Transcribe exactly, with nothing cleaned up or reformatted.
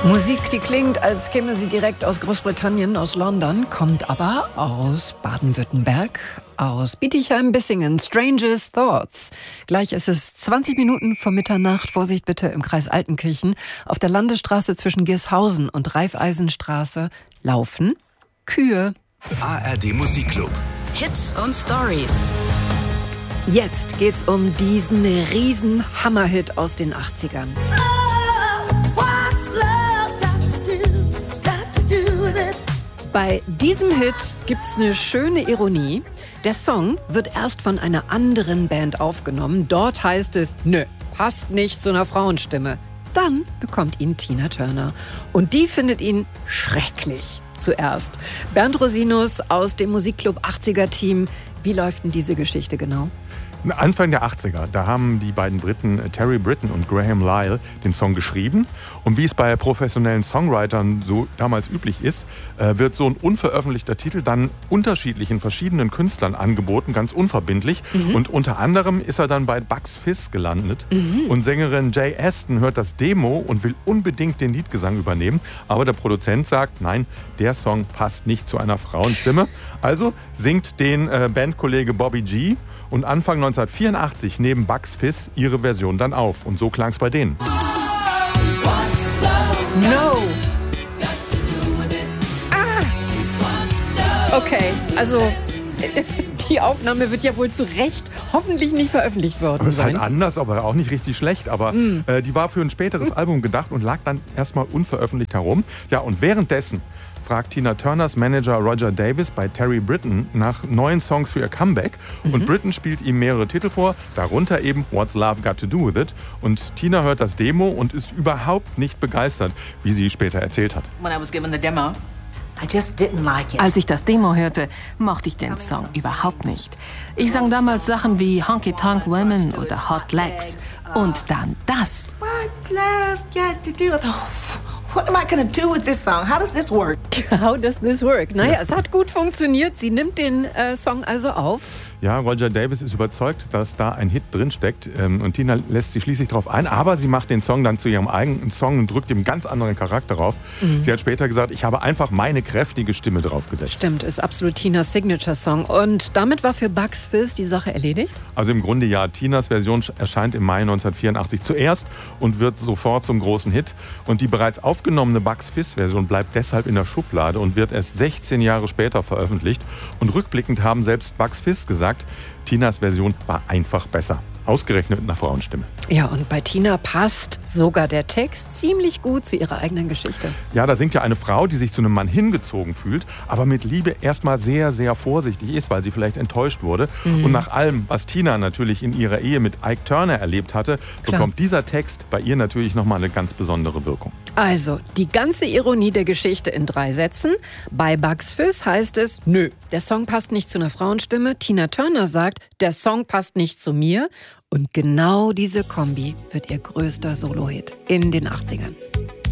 Musik, die klingt, als käme sie direkt aus Großbritannien, aus London, kommt aber aus Baden-Württemberg, aus Bietigheim-Bissingen. Strangest Thoughts. Gleich ist es zwanzig Minuten vor Mitternacht. Vorsicht bitte im Kreis Altenkirchen. Auf der Landesstraße zwischen Giershausen und Raiffeisenstraße laufen Kühe. A R D Musikclub. Hits und Stories. Jetzt geht's um diesen riesen Hammerhit aus den achtzigern. Bei diesem Hit gibt's eine schöne Ironie. Der Song wird erst von einer anderen Band aufgenommen. Dort heißt es, nö, passt nicht zu einer Frauenstimme. Dann bekommt ihn Tina Turner. Und die findet ihn schrecklich. Zuerst. Bernd Rosinus aus dem Musikclub achtziger-Team. Wie läuft denn diese Geschichte genau? Anfang der achtziger, da haben die beiden Briten Terry Britten und Graham Lyle den Song geschrieben. Und wie es bei professionellen Songwritern so damals üblich ist, wird so ein unveröffentlichter Titel dann unterschiedlichen verschiedenen Künstlern angeboten, ganz unverbindlich. Mhm. Und unter anderem ist er dann bei Bucks Fizz gelandet. Mhm. Und Sängerin Jay Aston hört das Demo und will unbedingt den Liedgesang übernehmen. Aber der Produzent sagt, nein, der Song passt nicht zu einer Frauenstimme. Also singt den äh, Bandkollege Bobby G. Und Anfang neunzehnhundertvierundachtzig nehmen Bucks Fizz ihre Version dann auf. Und so klang es bei denen. No! Ah! Okay, also die Aufnahme wird ja wohl zu Recht hoffentlich nicht veröffentlicht worden aber sein. Ist halt anders, aber auch nicht richtig schlecht. Aber mm. äh, die war für ein späteres Album gedacht und lag dann erstmal unveröffentlicht herum. Ja, und währenddessen fragt Tina Turners Manager Roger Davis bei Terry Britten nach neuen Songs für ihr Comeback. Mhm. Und Britten spielt ihm mehrere Titel vor, darunter eben What's Love Got to Do With It. Und Tina hört das Demo und ist überhaupt nicht begeistert, wie sie später erzählt hat. When I was given the demo, I just didn't like it. Als ich das Demo hörte, mochte ich den Song überhaupt nicht. Ich sang damals Sachen wie Honky Tonk Women oder Hot Legs. Und dann das. What's love got to do with it? What am I gonna do with this song? How does this work? How does this work? Naja, ja. Es hat gut funktioniert. Sie nimmt den äh, Song also auf. Ja, Roger Davis ist überzeugt, dass da ein Hit drinsteckt. Ähm, und Tina lässt sich schließlich darauf ein. Aber sie macht den Song dann zu ihrem eigenen Song und drückt ihm einen ganz anderen Charakter drauf. Mhm. Sie hat später gesagt, ich habe einfach meine kräftige Stimme draufgesetzt. Stimmt, ist absolut Tinas Signature-Song. Und damit war für Bucks Fizz die Sache erledigt? Also im Grunde ja. Tinas Version erscheint im Mai neunzehnhundertvierundachtzig zuerst und wird sofort zum großen Hit. Und die bereits aufgenommene Bucks Fizz-Version bleibt deshalb in der Schublade und wird erst sechzehn Jahre später veröffentlicht. Und rückblickend haben selbst Bucks Fizz gesagt, Tinas Version war einfach besser. Ausgerechnet mit einer Frauenstimme. Ja, und bei Tina passt sogar der Text ziemlich gut zu ihrer eigenen Geschichte. Ja, da singt ja eine Frau, die sich zu einem Mann hingezogen fühlt, aber mit Liebe erstmal sehr, sehr vorsichtig ist, weil sie vielleicht enttäuscht wurde. Mhm. Und nach allem, was Tina natürlich in ihrer Ehe mit Ike Turner erlebt hatte, Klar. bekommt dieser Text bei ihr natürlich nochmal eine ganz besondere Wirkung. Also, die ganze Ironie der Geschichte in drei Sätzen. Bei Bucks Fizz heißt es, nö, der Song passt nicht zu einer Frauenstimme. Tina Turner sagt, der Song passt nicht zu mir. Und genau diese Kombi wird ihr größter Solo-Hit in den achtzigern.